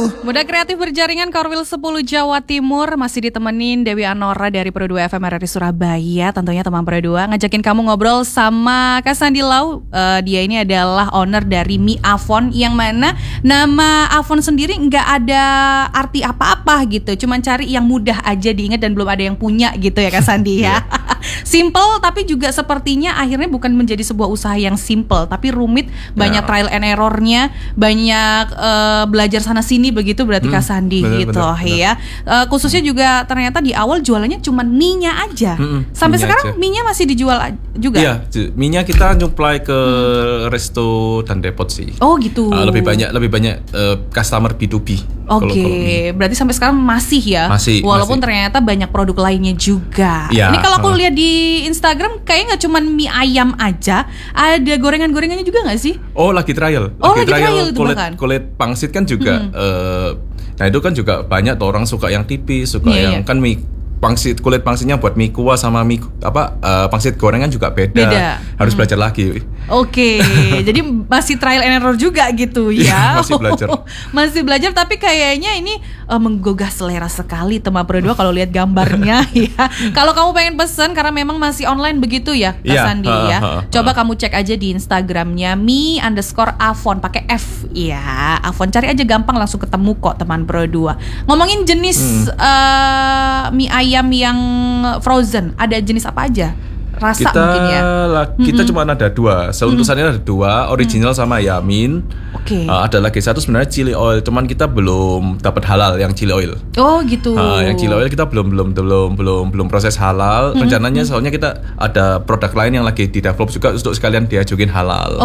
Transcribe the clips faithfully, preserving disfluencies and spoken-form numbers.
Muda Kreatif Berjaringan Korwil sepuluh Jawa Timur masih ditemenin Dewi Anora dari Pro dua F M R R I Surabaya. Tentunya teman Pro dua ngajakin kamu ngobrol sama Kak Sandi Lau. uh, Dia ini adalah owner dari Mi Afon, yang mana nama Afon sendiri nggak ada arti apa-apa gitu, cuman cari yang mudah aja diingat dan belum ada yang punya gitu ya Kak Sandi ya. Simple tapi juga sepertinya akhirnya bukan menjadi sebuah usaha yang simple, tapi rumit, banyak yeah. trial and errornya, banyak uh, belajar sana sini begitu berarti hmm, Kak Sandi bener, gitu bener, ya. Bener. Uh, khususnya hmm. juga ternyata di awal jualannya cuma mie-nya aja. Hmm, Sampai sekarang aja. Mie-nya masih dijual juga? Iya, mie-nya kita nyuplai ke hmm. resto dan depot sih. Oh gitu. Uh, lebih banyak lebih banyak uh, customer B to B. Oke, okay. Berarti sampai sekarang masih ya. Masih. Walaupun masih. ternyata banyak produk lainnya juga. Ya, ini kalau aku uh. lihat di Instagram kayaknya nggak cuma mie ayam aja, ada gorengan-gorengannya juga nggak sih? Oh, lagi trial. Oh, lagi, lagi trial, trial itu kulit, bahkan. Kulit pangsit kan juga. Hmm. Uh, nah itu kan juga banyak tuh orang suka yang tipis, suka yeah, yang yeah. kan mie pangsit, kulit pangsitnya buat mie kuah sama mie apa uh, pangsit gorengan juga beda. beda. Harus hmm. belajar lagi. Oke, okay. Jadi masih trial and error juga gitu ya. Masih belajar. Masih belajar tapi kayaknya ini uh, menggugah selera sekali teman Pro dua kalau lihat gambarnya ya. Kalau kamu pengen pesen karena memang masih online begitu ya Kak yeah. Sandi uh, ya. Uh, uh, Coba uh. kamu cek aja di Instagramnya mi underscore Afon pakai F ya. Afon cari aja gampang langsung ketemu kok teman Pro dua. Ngomongin jenis hmm. uh, mie ayam yang frozen, ada jenis apa aja? Rasa kita, mungkin ya. Kita mm-hmm. cuma ada dua. Seuntusannya mm-hmm. ada dua, original mm-hmm. sama yamin. Oke. Okay. Uh, ada lagi satu sebenarnya chili oil, cuman kita belum dapat halal yang chili oil. Oh gitu. Uh, yang chili oil kita belum belum belum belum belum proses halal. Mm-hmm. Rencananya soalnya kita ada produk lain yang lagi di develop juga untuk sekalian diajukin halal.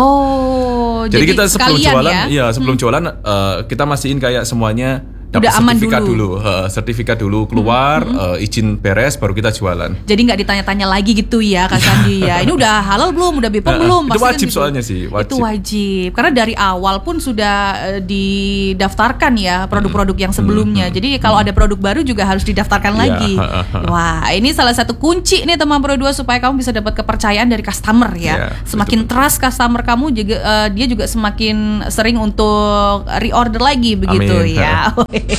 Oh. Jadi, jadi kita sebelum jualan, ya, ya sebelum hmm. jualan uh, kita mastiin kayak semuanya. Udah aman sertifikat dulu, dulu. Uh, sertifikat dulu keluar, mm-hmm. uh, izin beres, baru kita jualan. Jadi nggak ditanya-tanya lagi gitu ya Kak Sandi ya. Ini udah halal belum, udah B P O M belum? Itu wajib kan soalnya sih. Wajib. Itu wajib, karena dari awal pun sudah uh, didaftarkan ya produk-produk yang sebelumnya. Mm-hmm. Jadi kalau ada produk baru juga harus didaftarkan yeah. lagi. Wah, ini salah satu kunci nih teman Pro dua supaya kamu bisa dapat kepercayaan dari customer ya. Yeah, semakin betul. Trust customer kamu juga uh, dia juga semakin sering untuk reorder lagi begitu. Amin. Ya.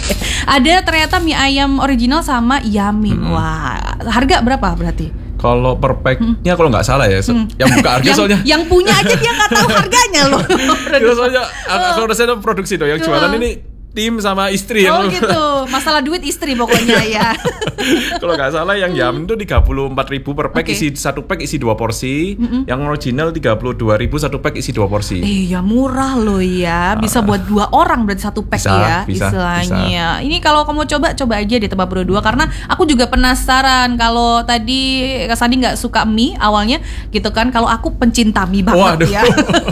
Ada ternyata mie ayam original sama yamin. Hmm. Wah, harga berapa berarti? Kalau per pack-nya hmm. kalau nggak salah ya, hmm. yang buka harga yang, soalnya. Yang punya aja dia nggak tahu harganya loh. Soalnya kalau saya produksi dong, yang jualan ini tim sama istri. Oh yang gitu, masalah duit istri pokoknya ya. Kalau nggak salah yang yamin itu tiga puluh empat ribu per pack, okay. isi satu pack isi dua porsi. Mm-hmm. Yang original tiga puluh dua ribu satu pack isi dua porsi. Eh ya murah loh ya, bisa uh, buat dua orang berarti satu pack bisa, ya bisa, istilahnya. bisa. Ini kalau kamu coba coba aja di tempat Pro dua, karena aku juga penasaran. Kalau tadi Kak Sandi nggak suka mie awalnya gitu kan, kalau aku pencinta mie banget. Waduh. Ya.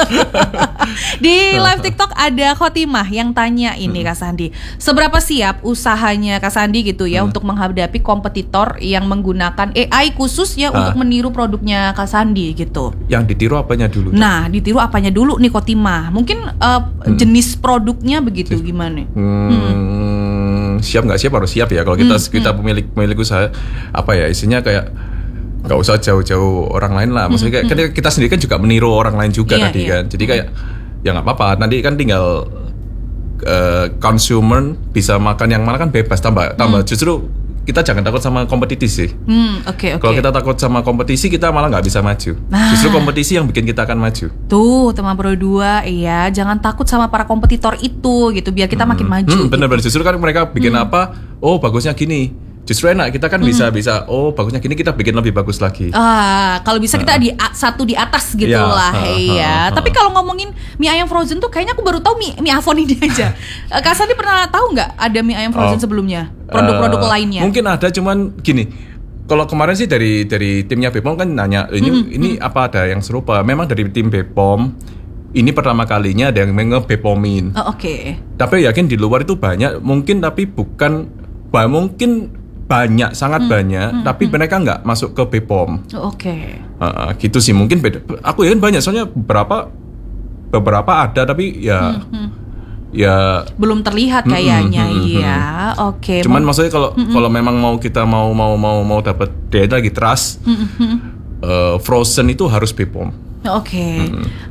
Di live TikTok ada Khotimah yang tanya ini. Hmm. Kak Sandi, seberapa siap usahanya Kak Sandi gitu ya hmm. untuk menghadapi kompetitor yang menggunakan A I khusus ya ah. untuk meniru produknya Kak Sandi gitu? Yang ditiru apanya dulu? Nah, ditiru apanya dulu nih Khotimah? Mungkin uh, hmm. jenis produknya begitu Sis. Gimana? Hmm, hmm. Siap nggak siap harus siap ya. Kalau kita hmm. kita pemilik pemilik usaha apa ya isinya kayak nggak usah jauh-jauh orang lain lah. Maksudnya kayak hmm. kita sendiri kan juga meniru orang lain juga yeah, tadi yeah. kan. Jadi kayak ya nggak apa-apa. Nanti kan tinggal Uh, consumer bisa makan yang mana kan bebas, tambah tambah hmm. justru kita jangan takut sama kompetisi sih. Hmm, okay, okay. Kalau kita takut sama kompetisi kita malah nggak bisa maju. Nah. Justru kompetisi yang bikin kita akan maju. Tuh teman Pro dua, iya jangan takut sama para kompetitor itu gitu biar kita hmm. makin maju. Hmm, benar-benar justru kan mereka bikin hmm. apa? Oh bagusnya gini. Justru enak kita kan bisa mm-hmm. bisa oh bagusnya gini kita bikin lebih bagus lagi. Ah kalau bisa kita uh. di a- satu di atas gitu ya, lah uh, ya. Uh, uh, Tapi kalau ngomongin mie ayam frozen tuh kayaknya aku baru tahu mie, mie Afon ini aja. Kak Sandi pernah tahu nggak ada mie ayam frozen oh, sebelumnya? Produk-produk uh, lainnya? Mungkin ada, cuman gini. Kalau kemarin sih dari dari timnya B P O M kan nanya ini mm-hmm. ini apa ada yang serupa? Memang dari tim B P O M ini pertama kalinya ada yang nge-B P O M-in. Oh, oke. Okay. Tapi yakin di luar itu banyak mungkin tapi bukan bah, mungkin banyak, sangat hmm, banyak, hmm, tapi hmm. mereka nggak masuk ke B P O M. Oh, oke. Okay. Uh, gitu sih mungkin beda. Aku yakin banyak, soalnya beberapa beberapa ada tapi ya hmm, hmm. ya belum terlihat kayaknya hmm, hmm, ya. Hmm. Oke. Okay. Cuman maksudnya kalau hmm, kalau memang mau kita mau mau mau mau dapat data lagi trust, hmm, hmm. Uh, frozen itu harus B P O M. Oke. Okay. Hmm.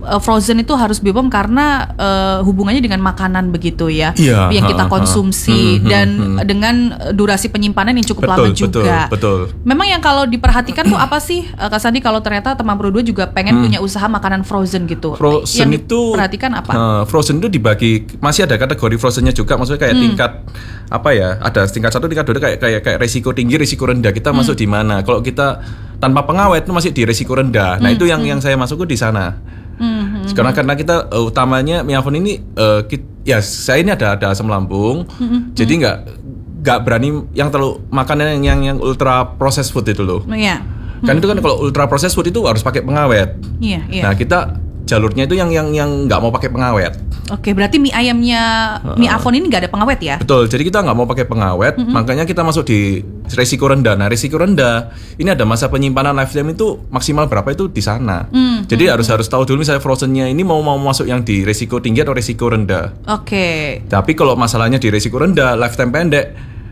uh, frozen itu harus B-pom karena uh, hubungannya dengan makanan begitu ya, iya, yang kita ha, konsumsi ha. dan Hmm, hmm. dengan durasi penyimpanan yang cukup betul, lama juga. Betul, betul. Memang yang kalau diperhatikan tuh apa sih, uh, Kak Sandi, kalau ternyata teman Pro dua juga pengen hmm. punya usaha makanan frozen gitu. Frozen yang itu perhatikan apa? Uh, frozen itu dibagi, masih ada kategori frozennya juga, maksudnya kayak hmm. tingkat apa ya? Ada tingkat satu, tingkat dua, kayak kayak kayak risiko tinggi, risiko rendah. Kita hmm. masuk di mana? Kalau kita tanpa pengawet itu masih di risiko rendah. Nah, hmm. itu yang hmm. yang saya masuk ke di sana. Hmm. Karena karena kita uh, utamanya Miafon ini uh, kita, ya saya ini ada ada asam lambung. Hmm. Jadi nggak nggak berani yang terlalu makanan yang yang, yang ultra processed food itu loh. Oh, yeah. Kan hmm. itu kan kalau ultra processed food itu harus pakai pengawet. Iya, iya. Nah, kita jalurnya itu yang yang yang nggak mau pakai pengawet. Oke, berarti mie ayamnya uh, mie Avon ini nggak ada pengawet ya? Betul, jadi kita nggak mau pakai pengawet, mm-hmm. makanya kita masuk di risiko rendah. Nah, risiko rendah ini ada masa penyimpanan lifetime itu maksimal berapa itu di sana. Mm-hmm. Jadi harus harus tahu dulu misalnya frozennya ini mau mau masuk yang di risiko tinggi atau risiko rendah. Oke. Okay. Tapi kalau masalahnya di risiko rendah, lifetime pendek,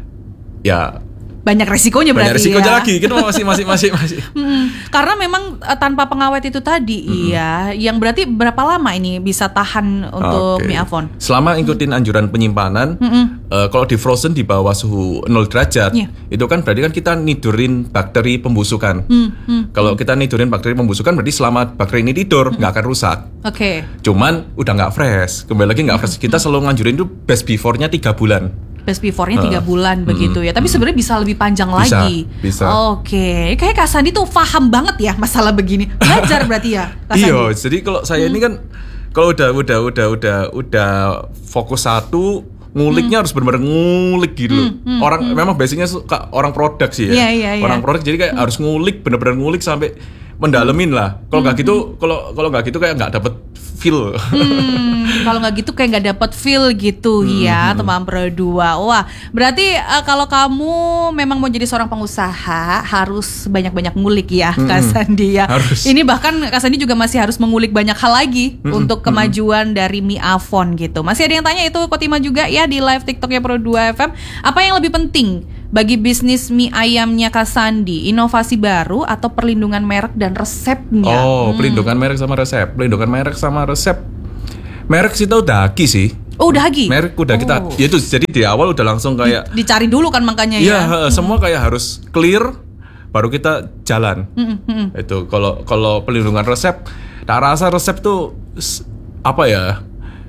ya banyak resikonya berarti. Banyak resikonya ya. lagi, kita masih masih masih masih. Hmm, karena memang uh, tanpa pengawet itu tadi, hmm. iya. Yang berarti berapa lama ini bisa tahan untuk okay. mie Avon? Selama ikutin anjuran penyimpanan, hmm. uh, kalau di frozen di bawah suhu nol derajat, yeah. itu kan berarti kan kita nidurin bakteri pembusukan. Hmm. Hmm. Kalau kita nidurin bakteri pembusukan, berarti selama bakteri ini tidur nggak hmm. akan rusak. Oke. Okay. Cuman udah nggak fresh, kembali lagi nggak fresh. Kita selalu nganjurin itu best before-nya tiga bulan. Best before-nya tiga uh, bulan mm, begitu ya. Tapi mm, sebenarnya bisa lebih panjang bisa, lagi. Bisa. Oke, kayak Kak Sandi tuh paham banget ya masalah begini. Belajar berarti ya, Kak Sandi. Iya, jadi kalau saya hmm. ini kan kalau udah udah udah udah udah fokus satu, nguliknya hmm. harus benar-benar ngulik gitu loh. Hmm, hmm, orang hmm. memang basicnya suka orang produk sih ya. Yeah, yeah, orang yeah. produk jadi kayak hmm. harus ngulik benar-benar ngulik sampai mendalemin lah. Kalau nggak hmm. gitu, kalau kalau nggak gitu kayak nggak dapet feel. Hmm, kalau nggak gitu kayak nggak dapet feel gitu hmm. ya, teman Pro dua. Wah, berarti uh, kalau kamu memang mau jadi seorang pengusaha harus banyak-banyak ngulik ya, hmm. Kak Sandi ya. Harus. Ini bahkan Kak Sandi juga masih harus mengulik banyak hal lagi hmm. untuk kemajuan hmm. dari mie Avon gitu. Masih ada yang tanya itu Kotima juga ya di live TikToknya Pro dua F M. Apa yang lebih penting bagi bisnis mie ayamnya Kak Sandi, inovasi baru atau perlindungan merek dan resepnya? Oh, hmm. perlindungan merek sama resep. Perlindungan merek sama resep. Merek sih tahu daki sih. Oh, udah lagi? Merek udah oh. kita, ya itu jadi di awal udah langsung kayak di, dicari dulu kan makanya ya. Iya, hmm. semua kayak harus clear baru kita jalan. Hmm, hmm. Itu kalau kalau perlindungan resep, tak rasa resep tuh apa ya?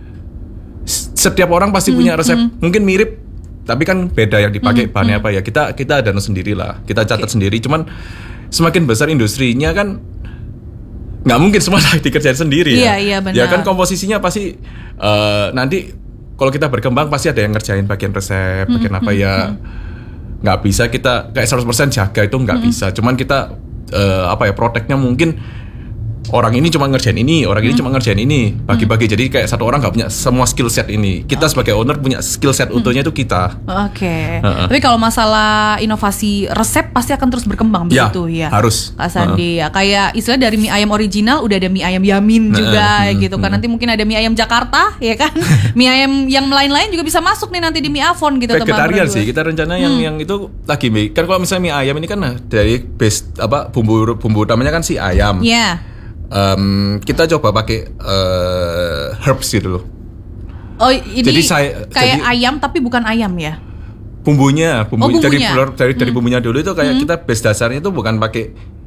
Setiap orang pasti hmm, punya resep. Hmm. Mungkin mirip tapi kan beda yang dipakai hmm, bahannya hmm. apa ya. Kita kita ada sendirilah. Kita catat okay. sendiri. Cuman semakin besar industrinya kan nggak mungkin semua dikerjain sendiri ya. Iya, iya benar. Ya kan komposisinya pasti uh, nanti kalau kita berkembang pasti ada yang ngerjain bagian resep, hmm, bagian apa hmm, ya. Nggak hmm. bisa kita kayak seratus persen jaga itu nggak hmm. bisa. Cuman kita uh, apa ya proteknya mungkin orang ini cuma ngerjain ini, orang ini hmm. cuma ngerjain ini, bagi-bagi. Jadi kayak satu orang nggak punya semua skill set ini. Kita okay. sebagai owner punya skill set utuhnya itu kita. Oke. Okay. Uh-uh. Tapi kalau masalah inovasi resep pasti akan terus berkembang ya, begitu ya. Harus. Kak Sandi uh-uh. ya. Kayak istilah dari mie ayam original udah ada mie ayam Yamin uh-uh. juga uh-uh. gitu kan. Nanti mungkin ada mie ayam Jakarta ya kan. Mie ayam yang lain-lain juga bisa masuk nih nanti di mie Avon gitu teman-teman. Vegetarian sih. Kita rencana yang hmm. yang itu lagi mie. Kan kalau misalnya mie ayam ini kan dari base apa bumbu bumbu utamanya kan si ayam. Iya. Yeah. Um, kita coba pakai uh, herbs gitu loh. Oh, ini jadi saya, kayak jadi, ayam tapi bukan ayam ya? Bumbunya, bumbu oh, dari bumbunya. dari dari hmm. bumbunya dulu itu kayak hmm. kita base dasarnya itu bukan pakai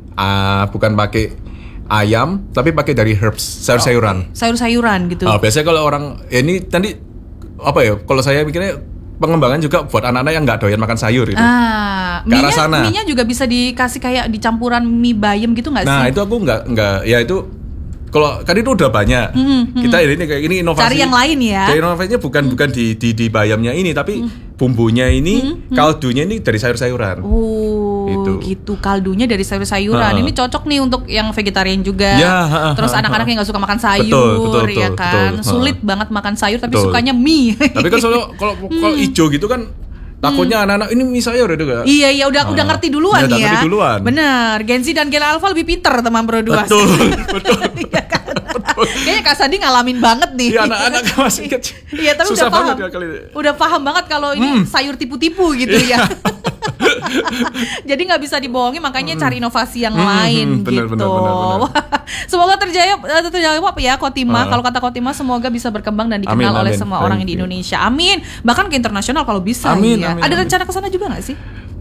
uh, bukan pakai ayam tapi pakai dari herbs, sayur-sayuran. Okay. Sayur-sayuran gitu. Uh, biasanya kalau orang ya ini tadi apa ya? Kalau saya mikirnya pengembangan juga buat anak-anak yang nggak doyan makan sayur gitu. Ah, ke arah sana. Mie-nya juga bisa dikasih kayak dicampuran mie bayam gitu nggak sih? Nah itu aku nggak nggak ya itu kalau kan itu udah banyak. Mm-hmm. Kita ini kayak ini inovasi. Cari yang lain ya. Jadi inovasinya bukan mm-hmm. bukan di, di di bayamnya ini tapi mm-hmm. bumbunya ini mm-hmm. kaldunya ini dari sayur-sayuran. Oh, gitu. gitu. Kaldunya dari sayur-sayuran. Ha. Ini cocok nih untuk yang vegetarian juga. Ya, ha, ha, terus ha, anak-anak ha. yang nggak suka makan sayur, betul, betul, ya betul, kan. Betul, Sulit ha. banget makan sayur tapi betul. sukanya mie. Tapi kan soalnya kalau kalau hijau gitu kan takutnya hmm. anak-anak ini mie sayur itu gak? Iya iya udah oh. udah ngerti duluan ya. ya. Ngerti duluan. Bener. Gen Z dan Gen Alpha lebih pinter teman Pro dua. Betul. Betul. Iya kan? Betul. Kayaknya Kak Sandi ngalamin banget nih. Iya anak-anak masih kecil. Iya tapi susah udah paham. Ya kali. Udah paham banget kalau ini hmm. sayur tipu-tipu gitu ya. Jadi nggak bisa dibohongi, makanya cari inovasi yang Hmm, lain hmm, benar, gitu. benar, benar, benar. Wah, semoga terjawab eh, terjawab ya Khotimah. Uh. Kalau kata Khotimah, semoga bisa berkembang dan dikenal Amin, oleh amin. semua Thank orang di you. Indonesia. Amin. Bahkan ke internasional kalau bisa. Amin, ya. amin, Ada amin. rencana ke sana juga nggak sih?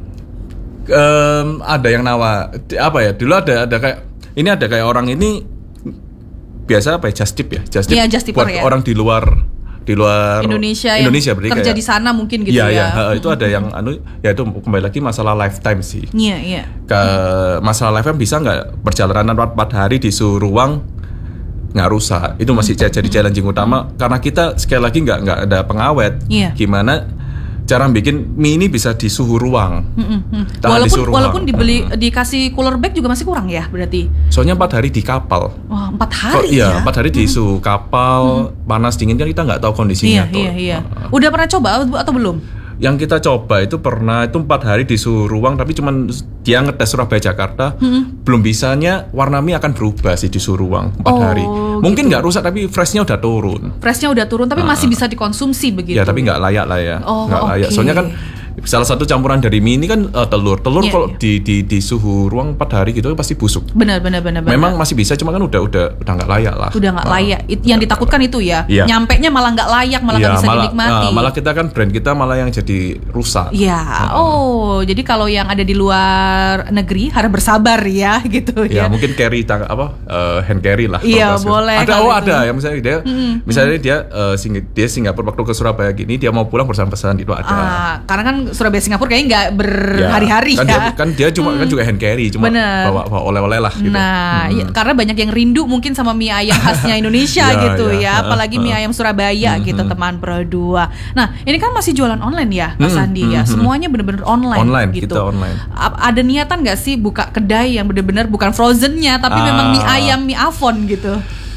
um, ada yang nawa apa ya? Dulu ada ada kayak ini ada kayak orang ini biasa apa ya? Just tip ya, just tip Iya, just tipper buat ya. orang di luar di luar Indonesia, Indonesia yang berarti kerja kayak- di sana mungkin gitu Iya, ya. iya, itu ada yang anu ya itu kembali lagi masalah lifetime sih. Iya, iya. Ke masalah lifetime bisa nggak perjalanan empat hari di suhu ruang nggak rusak, itu masih jadi challenging utama karena kita sekali lagi nggak nggak ada pengawet. Iya. Gimana cara bikin mie ini bisa di suhu ruang? Mm-mm. Tahan di Walaupun suhu ruang. walaupun dibeli dikasih cooler bag juga masih kurang ya berarti. Soalnya empat hari di kapal. Wah, empat Kok hari iya ya. empat hari di suhu kapal panas dingin kan kita nggak tahu kondisinya Iya, tuh. iya, iya. Udah pernah coba atau belum? Yang kita coba itu pernah itu empat hari di suhu ruang tapi cuman dia ngetes Surabaya Jakarta belum bisanya warna mie akan berubah sih di suhu ruang empat Oh, hari. Mungkin gitu. nggak rusak tapi freshnya udah turun. Freshnya udah turun tapi masih bisa dikonsumsi begitu. Ya tapi nggak layak lah ya. Oh, Nggak layak. oke. Soalnya kan salah satu campuran dari mie ini kan eh, telur. Telur Iya, kalau iya. di, di di suhu ruang empat hari gitu pasti busuk. Benar, benar, benar, benar. Memang masih bisa cuma kan udah udah udah nggak layak lah. Udah nggak Ah. layak. It- yang ditakutkan itu ya. Iya. Nyampenya malah nggak layak, malah nggak Ya, bisa malah, dinikmati. ah, malah kita kan brand kita malah yang jadi rusak. Ya, oh, jadi kalau yang ada di luar negeri harus bersabar ya, gitu ya. Ya mungkin carry tang apa eh, hand carry lah. Iya, kalau pas- boleh Ada kalau oh itu. ada yang misalnya dia misalnya dia eh, Sing- dia Singapura waktu ke Surabaya gini dia mau pulang pesan-pesan itu ada. Ah, karena kan Surabaya Singapura kayaknya nggak Ya, berhari-hari kan ya. Dia, kan dia cuma kan juga hand carry cuma Bener. bawa, bawa oleh-oleh lah gitu. Nah, Hmm. ya, karena banyak yang rindu mungkin sama mie ayam khasnya Indonesia Ya, gitu ya. ya, apalagi mie ayam Surabaya gitu teman Pro dua. Nah, ini kan masih jualan online ya, Mas Hmm, Andi hmm, ya. hmm. Semuanya bener-bener online, Online, gitu. kita online. A- Ada niatan nggak sih buka kedai yang bener-bener bukan frozennya, tapi Ah. memang mie ayam, mie avon gitu?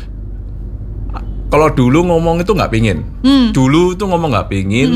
Kalau dulu ngomong itu nggak pingin. Hmm. Dulu itu ngomong nggak pingin.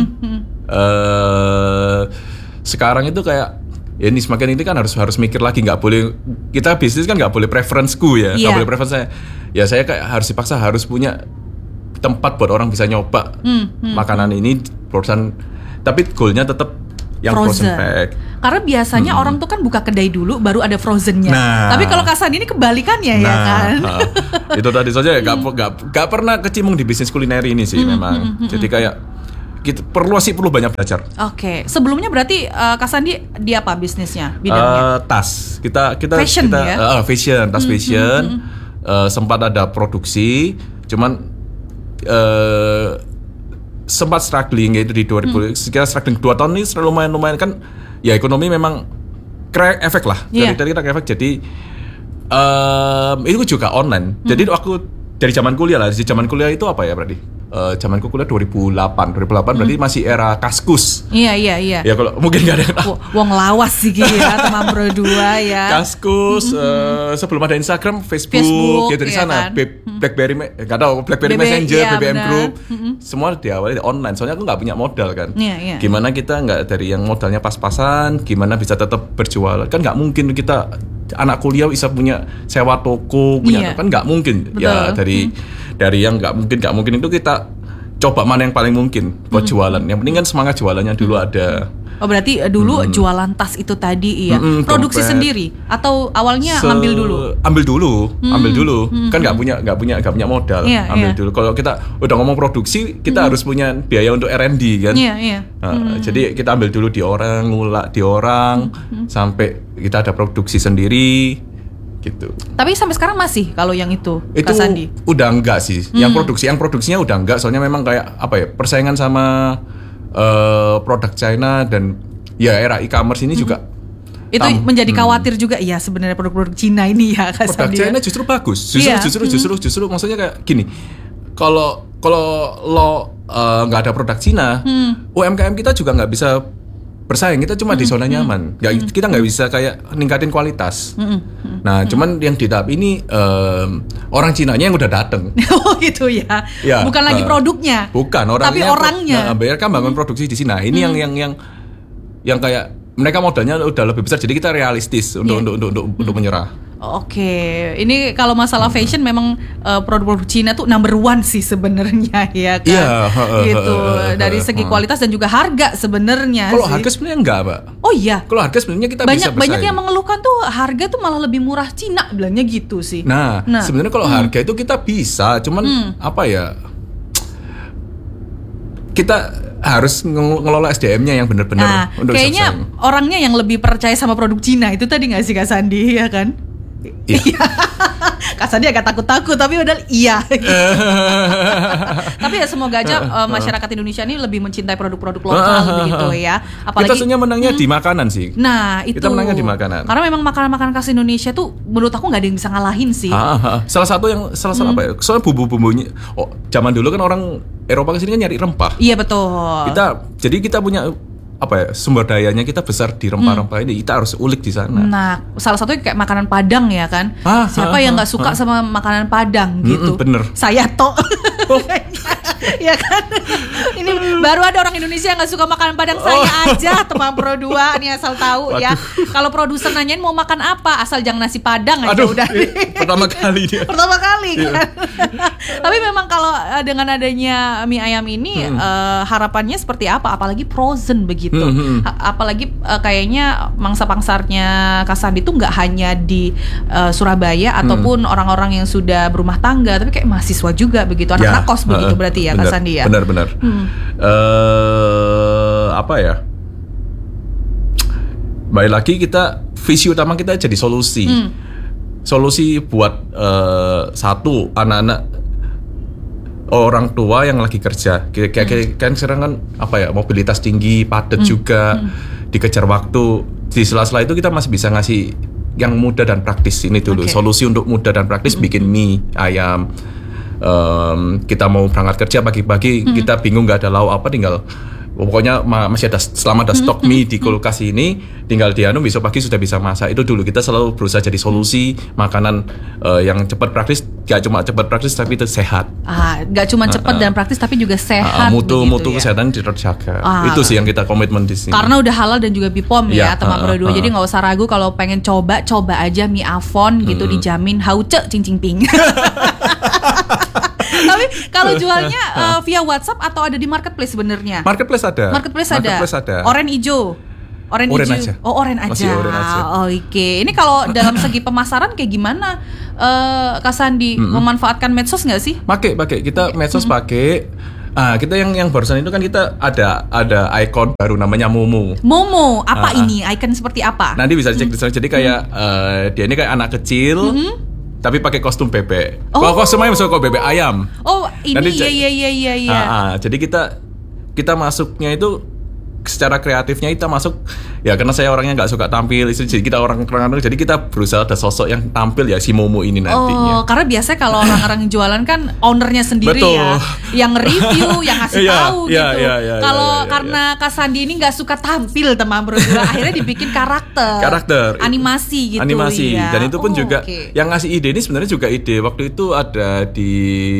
eh sekarang itu kayak ya ini semakin ini kan harus harus mikir lagi, nggak boleh kita bisnis kan nggak boleh preferenceku ya, nggak Iya. boleh preference saya. Ya saya kayak harus dipaksa harus punya tempat buat orang bisa nyoba Hmm, makanan ini perusahaan, tapi goalnya tetap yang frozen, pack. Karena biasanya orang tuh kan buka kedai dulu baru ada frozennya. Nah. Tapi kalau Kasan ini kebalikannya ya Nah, kan. ah, itu tadi saja nggak nggak nggak pernah kecimung di bisnis kuliner ini sih memang. Jadi kayak kita perlu sih perlu banyak belajar. Oke, sebelumnya berarti uh, Kasandi di apa bisnisnya? Bidangnya? Eh, tas kita kita Fashion kita ya? eh, fashion tas fashion. Eh, sempat ada produksi cuman eh sempat struggling yaitu di dua ribu sekitar struggling dua tahun ini selalu lumayan lumayan kan ya ekonomi memang crack efek lah Iya. dari dari crack efek jadi em, itu juga online jadi waktu dari zaman kuliah lah di zaman kuliah itu apa ya berarti Eh, zamanku kuliah dua ribu delapan berarti masih era Kaskus. Iya, iya, iya. Ya kalau mungkin nggak ada yang tahu. W- Wong lawas sih gitu ya, teman Pro dua ya. Kaskus eh, sebelum ada Instagram, Facebook, Facebook, ya dari iya sana, kan? Be- BlackBerry, me- nggak tahu BlackBerry B B, Messenger, iya, B B M benar. Group, semua diawali dari online. Soalnya aku nggak punya modal kan. Iya, iya. Gimana kita nggak dari yang modalnya pas-pasan, gimana bisa tetap berjualan? Kan nggak mungkin kita anak kuliah bisa punya sewa toko, Iya. punya kan nggak mungkin. Ya Betul. dari dari yang nggak mungkin nggak mungkin itu kita coba mana yang paling mungkin buat jualan. Yang penting kan semangat jualannya dulu ada. Oh berarti uh, dulu jualan tas itu tadi iya. Mm-mm, Produksi dompet. sendiri atau awalnya Se- ngambil dulu? ambil dulu ambil dulu kan nggak punya nggak punya nggak punya modal Iya, ambil iya. dulu kalau kita udah ngomong produksi kita harus punya biaya untuk R and D kan. Iya, iya. Nah, jadi kita ambil dulu di orang ngulak di orang sampai kita ada produksi sendiri gitu. Tapi sampai sekarang masih kalau yang itu, Itu Kak Sandi. udah enggak sih yang produksi yang produksinya udah enggak soalnya memang kayak apa ya persaingan sama eh, produk China dan ya era e-commerce ini juga Itu tam- menjadi khawatir juga ya sebenarnya produk-produk Cina ini ya Kak produk Sandi. China ya. justru bagus, justru Iya. justru justru justru maksudnya kayak gini, kalau kalau lo eh, nggak ada produk Cina, U M K M kita juga nggak bisa bersaing, kita cuma di zona nyaman, nggak kita nggak bisa kayak ningkatin kualitas. Nah, cuman yang di tahap ini em, orang Cinanya yang udah dateng. Oh gitu ya. Ya, Bukan lagi eh, produknya. Bukan orangnya. Tapi orangnya. Nah, mereka bangun produksi di sini. Nah, ini yang yang yang yang kayak mereka modalnya udah lebih besar, jadi kita realistis untuk Iya. untuk untuk untuk, untuk menyerah. Oke, ini kalau masalah fashion memang uh, produk-produk Cina tuh number one sih sebenarnya ya kan. Iya, gitu. Dari segi kualitas dan juga harga sebenarnya. Kalau sih. harga sebenarnya enggak, Mbak. Oh iya. Kalau harga sebenarnya kita banyak, bisa bersaing. Banyak yang mengeluhkan tuh harga tuh malah lebih murah Cina, bilangnya gitu sih. Nah, nah sebenarnya kalau hmm. harga itu kita bisa, cuman hmm. apa ya? Kita harus ngelola S D M-nya yang benar-benar nah, untuk kayaknya bersaing. Orangnya yang lebih percaya sama produk Cina itu tadi nggak sih Kak Sandi ya kan? Iya. Kak Sandi agak takut-takut tapi udah iya. Tapi ya semoga aja uh, masyarakat Indonesia ini lebih mencintai produk-produk lokal begitu ya. Apalagi kita sebenarnya menangnya hmm, di makanan sih. Nah itu. Kita menangnya di makanan. Karena memang makanan-makanan khas Indonesia tuh menurut aku nggak ada yang bisa ngalahin sih. Ha, ha. Salah satu yang salah satu hmm. apa ya? Soalnya bumbu-bumbunya. Oh, zaman dulu kan orang Eropa kesini kan nyari rempah. Iya betul. Kita jadi kita punya apa ya sumber dayanya kita besar di rempah-rempah hmm. ini, kita harus ulik di sana. Nah, salah satunya kayak makanan Padang ya kan. Ah, Siapa ah, yang nggak suka ah, sama makanan Padang gitu? Mm, bener. Saya toh. Oh. Ya kan. Ini baru ada orang Indonesia yang nggak suka makanan Padang. Saya oh. aja teman Pro dua nih asal tahu. Waduh. Ya. Kalau produser nanyain mau makan apa, asal jangan nasi Padang aja. Aduh, udah. Pertama kali dia. Pertama kali kan. Tapi memang kalau dengan adanya mie ayam ini hmm. uh, harapannya seperti apa? Apalagi frozen begitu. Gitu. Hmm, hmm. Apalagi uh, kayaknya mangsa pangsarnya Kak Sandi tuh nggak hanya di uh, Surabaya hmm. ataupun orang-orang yang sudah berumah tangga, tapi kayak mahasiswa juga begitu, anak-anak ya, kos uh, begitu berarti ya Kak Sandi ya. Benar-benar. Hmm. Uh, apa ya? Baik lagi kita visi utama kita jadi solusi, hmm. solusi buat uh, satu anak-anak orang tua yang lagi kerja, kayak hmm. kan sekarang kan apa ya mobilitas tinggi, padat hmm. juga, hmm. dikejar waktu. Di sela-sela itu kita masih bisa ngasih yang mudah dan praktis ini dulu. Okay. Solusi untuk mudah dan praktis hmm. bikin mie ayam. Um, kita mau berangkat kerja pagi-pagi, hmm. kita bingung nggak ada lauk apa, tinggal pokoknya masih ada selama ada stok mie di kulkas ini, tinggal dianu besok pagi sudah bisa masak. Itu dulu kita selalu berusaha jadi solusi makanan uh, yang cepat praktis, gak cuma cepat praktis tapi itu sehat. Ah, gak cuma cepat uh, dan praktis tapi juga sehat. Uh, mutu begitu, mutu ya? Kesehatan terjaga. Ah, itu sih yang kita komitmen di sini. Karena udah halal dan juga B P O M ya, ya teman Pro dua. Uh, uh, Jadi nggak usah ragu kalau pengen coba, coba aja mie Avon gitu, hmm. dijamin hauce cing cing ping. Tapi kalau jualnya uh, via WhatsApp atau ada di marketplace sebenarnya? Marketplace ada. Marketplace, marketplace ada. ada. Oren hijau. Oren, oren hijau. aja. Oh, oren aja. Oren aja. Oh, oke. Okay. Ini kalau dalam segi pemasaran kayak gimana? Uh, Kak Sandi mm-hmm. memanfaatkan medsos nggak sih? Pakai, pakai. Kita medsos mm-hmm. pakai. Ah, kita yang yang barusan itu kan kita ada ada ikon baru namanya Momo. Momo, apa ah, ini? Icon seperti apa? Nanti bisa cek di sana. Jadi kayak mm-hmm. uh, dia ini kayak anak kecil. Mm-hmm. Tapi pakai kostum bebek. Oh. Kalau kostumnya masuk kok bebek ayam. Oh, ini iya iya iya iya iya. Ah, ah, jadi kita kita masuknya itu secara kreatifnya kita masuk ya karena saya orangnya nggak suka tampil, jadi kita orang orang jadi kita berusaha ada sosok yang tampil ya si Momo ini nantinya. Oh, karena biasanya kalau orang-orang jualan kan ownernya sendiri. Betul. Ya, yang review, yang ngasih tahu ya, gitu. Ya, ya, ya, kalau ya, ya, karena ya. Kak Sandi ini nggak suka tampil teman berdua, akhirnya dibikin karakter. Karakter. Animasi gitu. Animasi. Ya. Dan itu pun oh, juga okay. yang ngasih ide ini sebenarnya juga ide waktu itu ada di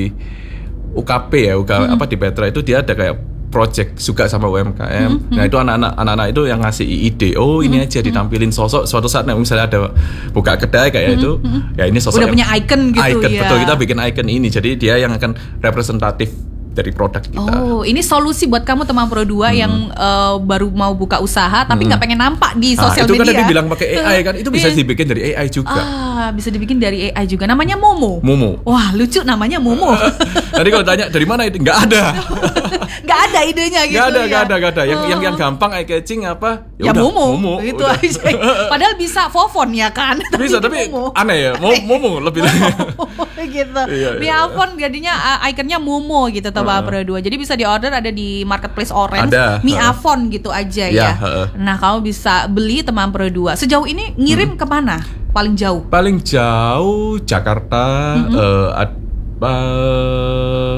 U K P ya, U K P hmm. apa di Petra itu dia ada kayak project suka sama U M K M. Mm-hmm. Nah itu anak-anak anak-anak itu yang ngasih ide. Oh ini mm-hmm. aja ditampilin sosok. Suatu saat misalnya ada buka kedai kayak mm-hmm. itu, ya ini sosok. Udah punya icon gitu icon, ya. Betul, kita bikin icon ini. Jadi dia yang akan representatif dari produk kita. Oh, ini solusi buat kamu teman Pro dua hmm. yang uh, baru mau buka usaha tapi nggak hmm. pengen nampak di sosial nah, itu media. Itu kan tadi bilang pakai A I kan, itu bisa dibikin dari A I juga. Ah, bisa dibikin dari A I juga. Namanya Momo. Momo. Wah, lucu namanya Momo. Tadi kalau tanya dari mana itu nggak ada. Nggak ada idenya gitu. Nggak ada, nggak ya? ada, nggak ada. Yang yang yang gampang eye catching apa? Ya, ya Momo. Momo. Gitu udah. Aja. Padahal bisa Fofon ya kan. Bisa tapi Momo. Aneh ya. Momo lebih gitu. Iya, Mie iya. Avon jadinya uh, ikonnya Momo gitu Teman uh. Pro dua. Jadi bisa di order ada di marketplace Orange. Ada. Mie uh. Avon gitu aja ya. ya. Uh. Nah kamu bisa beli Teman Pro dua. Sejauh ini ngirim hmm. kemana? Paling jauh? Paling jauh Jakarta. Mm-hmm. uh, ad, uh,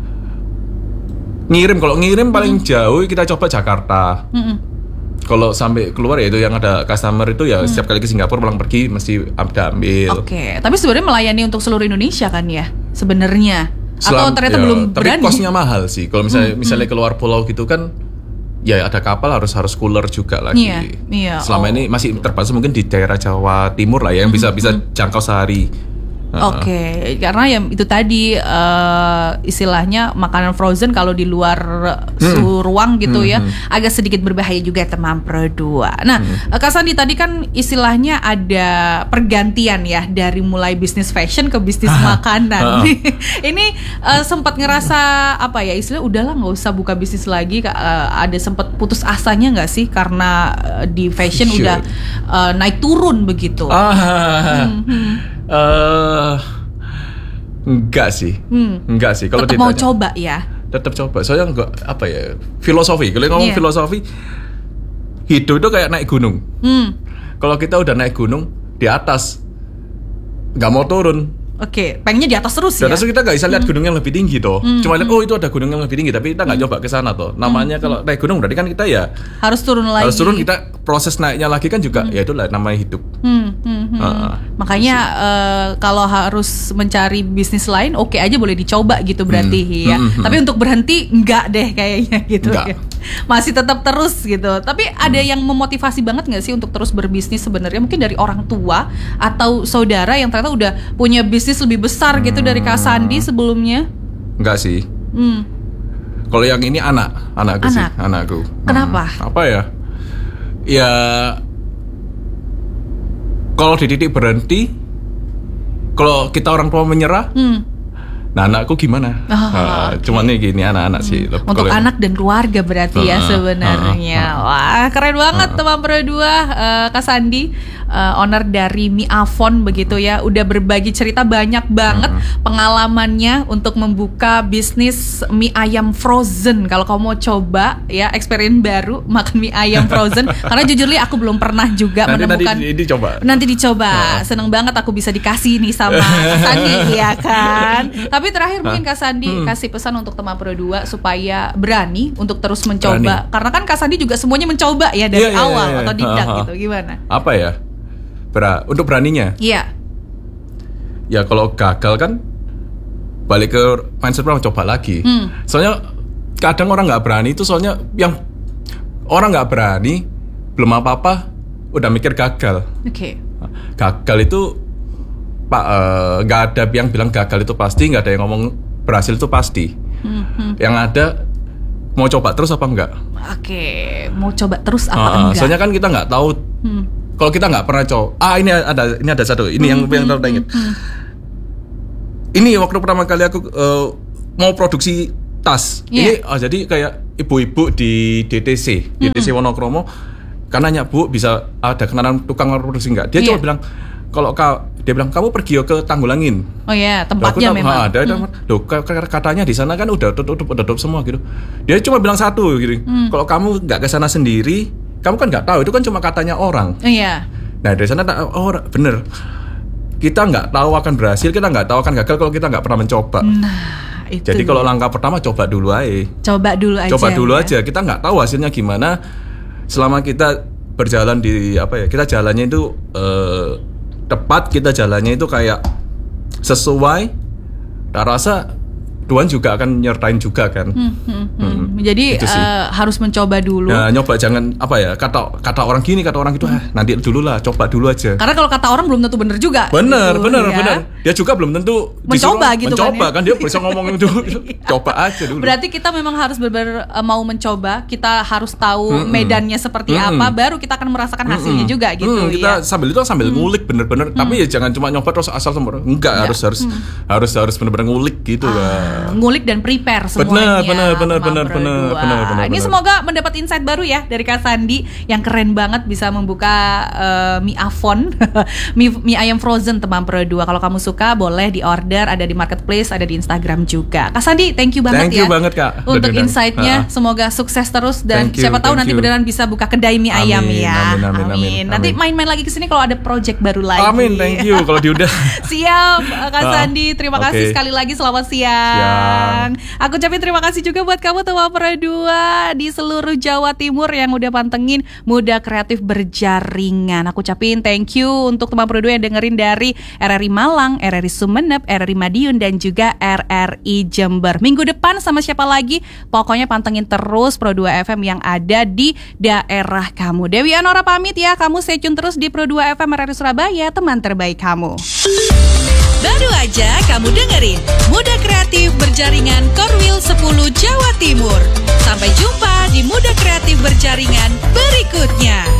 ngirim kalau ngirim paling mm-hmm. jauh kita coba Jakarta. Mm-hmm. Kalau sampai keluar ya itu yang ada customer itu ya hmm. setiap kali ke Singapura pulang pergi mesti ada ambil. Oke, okay. Tapi sebenarnya melayani untuk seluruh Indonesia kan ya sebenarnya. Atau ternyata ya, belum tapi berani. Tapi kosnya mahal sih. Kalau misalnya hmm. misalnya keluar pulau gitu kan, ya ada kapal harus harus cooler juga lagi. Iya, iya. Selama Oh, ini masih terbatas mungkin di daerah Jawa Timur lah ya, yang bisa bisa jangkau sehari. Oke, okay. Karena ya itu tadi uh, istilahnya makanan frozen kalau di luar suhu hmm. ruang gitu hmm. ya hmm. agak sedikit berbahaya juga teman Pro dua. Nah, hmm. Kak Sandi tadi kan istilahnya ada pergantian ya dari mulai bisnis fashion ke bisnis makanan. Ini uh, sempat ngerasa apa ya istilah udahlah nggak usah buka bisnis lagi. Uh, ada sempat putus asanya nggak sih karena uh, di fashion sure. udah uh, naik turun begitu? Ah. Hmm, hmm. Uh, enggak sih, hmm. enggak sih. Kalau tetap mau coba ya, tetap coba. Soalnya enggak apa ya filosofi. Kalau ngomong yeah. filosofi, hidup itu kayak naik gunung. Hmm. Kalau kita udah naik gunung di atas, nggak mau turun. Oke, pengennya di atas terus di atas ya. Kita nggak bisa lihat hmm. gunung yang lebih tinggi toh. Hmm. Cuma lihat oh itu ada gunung yang lebih tinggi, tapi kita nggak hmm. coba ke sana toh. Namanya hmm. kalau naik gunung berarti kan kita ya harus turun lagi. Harus turun, kita proses naiknya lagi kan juga hmm. ya itulah namanya hidup. Hmm. Hmm. Hmm. Uh, Makanya uh, kalau harus mencari bisnis lain, oke okay aja boleh dicoba gitu berarti hmm. ya. Hmm. Tapi untuk berhenti enggak deh kayaknya gitu. Ya. Masih tetap terus gitu. Tapi hmm. ada yang memotivasi banget nggak sih untuk terus berbisnis sebenarnya? Mungkin dari orang tua atau saudara yang ternyata udah punya bisnis lebih besar gitu dari Kak Sandi sebelumnya? Enggak sih. Hmm. Kalau yang ini anak, anakku Anak. sih, anakku. Kenapa? Hmm. Apa ya? Ya kalau di titik berhenti, kalau kita orang tua menyerah, hmm. nah anakku gimana? Oh, nah, okay. Cuman nih gini anak-anak hmm. sih. Untuk kalo anak dan keluarga berarti uh, ya sebenarnya. Uh, uh, uh. Wah keren banget uh, teman Pro dua, uh, Kak Sandi, uh, owner dari Mie Avon begitu ya. Udah berbagi cerita banyak banget uh, pengalamannya untuk membuka bisnis mie ayam frozen. Kalau kamu mau coba ya experience baru makan mie ayam frozen. Karena jujur li aku belum pernah juga nanti, menemukan. Nanti dicoba. Nanti dicoba. Uh. Seneng banget aku bisa dikasih nih sama Kak Sandi ya kan. Tapi terakhir mungkin Kak Sandi hmm. kasih pesan untuk teman Pro dua supaya berani untuk terus mencoba. Berani. Karena kan Kak Sandi juga semuanya mencoba ya dari yeah, awal yeah, yeah, yeah. otodidak gitu. Gimana? Apa ya? Ber- untuk beraninya? Iya. Ya kalau gagal kan balik ke mindset pertama, coba lagi. Hmm. Soalnya kadang orang nggak berani itu soalnya yang orang nggak berani belum apa-apa udah mikir gagal. Oke. Okay. Gagal itu Pak, nggak uh, ada yang bilang gagal itu pasti, nggak ada yang ngomong berhasil itu pasti. Hmm. Yang ada mau coba terus apa enggak? Oke, mau coba terus apa uh, enggak? Soalnya kan kita nggak tahu. Hmm. Kalau kita nggak pernah coba, ah ini ada, ini ada satu, ini hmm, yang yang hmm, teringat. Hmm. Ini waktu pertama kali aku uh, mau produksi tas. Yeah. Ini oh, jadi kayak ibu-ibu di D T C, hmm. D T C Wonokromo. Karena nanya Bu bisa ada kenalan tukang produksi nggak? Dia yeah. cuma bilang kalau kau dia bilang kamu pergi ke Tanggulangin. Oh ya, tempatnya aku, memang. Ha, ada, hmm. Loh, katanya di sana kan udah tutup, udah tutup semua gitu. Dia cuma bilang satu gitu. Hmm. Kalau kamu nggak ke sana sendiri, kamu kan nggak tahu. Itu kan cuma katanya orang. Oh iya. Nah dari sana oh bener. Kita nggak tahu akan berhasil, kita nggak tahu akan gagal kalau kita nggak pernah mencoba. Nah, itu. Jadi kalau langkah pertama coba dulu aja. Coba dulu aja. Coba dulu ya? aja. Kita nggak tahu hasilnya gimana. Selama kita berjalan di apa ya? Kita jalannya itu. Uh, tepat, kita jalannya itu kayak sesuai, tak rasa Tuhan juga akan nyertain juga kan. Hmm, hmm, hmm. Hmm. Jadi uh, harus mencoba dulu. Nah, nyoba jangan apa ya kata kata orang gini kata orang gitu hmm. ah, nanti dulu lah, coba dulu aja. Karena kalau kata orang belum tentu benar juga. Benar, gitu, benar, ya. benar. Dia juga belum tentu mencoba gitu mencoba kan. kan, ya? Kan dia bisa ngomong itu coba aja dulu. Berarti kita memang harus benar-benar uh, mau mencoba, kita harus tahu hmm, medannya seperti hmm, apa, baru kita akan merasakan hasilnya hmm, juga gitu hmm, kita ya. sambil itu sambil hmm. ngulik bener-bener, hmm. tapi ya jangan cuma nyoba terus asal semua. Enggak, ya. harus harus hmm. harus harus bener-bener ngulik gitu ah, lah. Ngulik dan prepare semuanya. Benar, benar, benar, benar, benar, benar, benar. Ini semoga mendapat insight baru ya dari Kak Sandi yang keren banget bisa membuka uh, Mie Avon, mie, mie ayam frozen teman Pro dua. Kalau kamu suka boleh di order, ada di marketplace, ada di Instagram juga. Kak Sandi, thank you banget thank ya. Thank you banget Kak. Untuk insight-nya, semoga sukses terus dan you, siapa tahu nanti you. beneran bisa buka kedai mie ayam amin, ya. Amin, amin, amin, amin. Nanti main-main lagi ke sini kalau ada project baru lagi. Amin, thank you kalau diudah. Siap, Kak Sandi. Terima kasih okay. sekali lagi. Selamat siang. siang. Aku ucapin terima kasih juga buat kamu teman Pro dua di seluruh Jawa Timur yang udah pantengin Muda Kreatif Berjaringan. Aku ucapin thank you untuk teman Pro dua yang dengerin dari R R I Malang, R R I Sumeneb, R R I Madiun dan juga R R I Jember. Minggu depan sama siapa lagi? Pokoknya pantengin terus Pro dua F M yang ada di daerah kamu. Dewi Anora pamit ya, kamu stay tune terus di Pro dua F M R R I Surabaya, teman terbaik kamu. Baru aja kamu dengerin Muda Kreatif Berjaringan Korwil sepuluh Jawa Timur. Sampai jumpa di Muda Kreatif Berjaringan berikutnya.